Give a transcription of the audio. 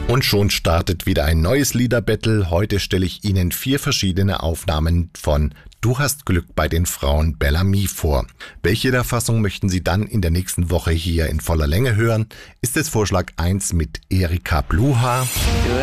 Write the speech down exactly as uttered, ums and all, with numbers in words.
Und schon startet wieder ein neues Liederbattle. Heute stelle ich Ihnen vier verschiedene Aufnahmen von Du hast Glück bei den Frauen Bellamy vor. Welche der Fassung möchten Sie dann in der nächsten Woche hier in voller Länge hören? Ist es Vorschlag eins mit Erika Bluha?